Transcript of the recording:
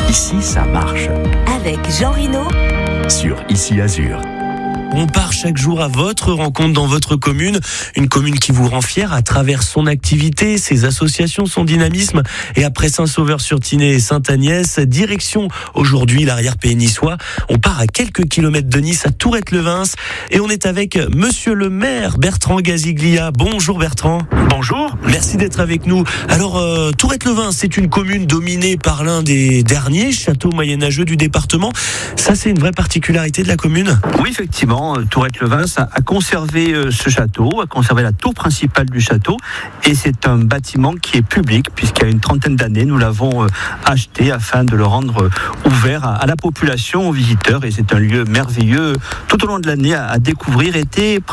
Ici, ça marche. Avec Jean Rino Sur Ici Azur. On part chaque jour à votre rencontre dans votre commune, une commune qui vous rend fier à travers son activité, ses associations, son dynamisme. Et après Saint-Sauveur-sur-Tinée et Sainte-Agnès, direction aujourd'hui l'arrière-pays niçois. On part à quelques kilomètres de Nice, à Tourette-le-Vins, et on est avec Monsieur le maire Bertrand Gaziglia. Bonjour Bertrand. Bonjour. Merci d'être avec nous. Alors Tourette-le-Vins, c'est une commune dominée par l'un des derniers châteaux moyenâgeux du département. Ça, c'est une vraie particularité de la commune. Oui, effectivement, Tourette-le-Vins a conservé ce château, a conservé la tour principale du château, et c'est un bâtiment qui est public, puisqu'il y a une trentaine d'années, nous l'avons acheté afin de le rendre ouvert à la population, aux visiteurs, et c'est un lieu merveilleux tout au long de l'année à découvrir.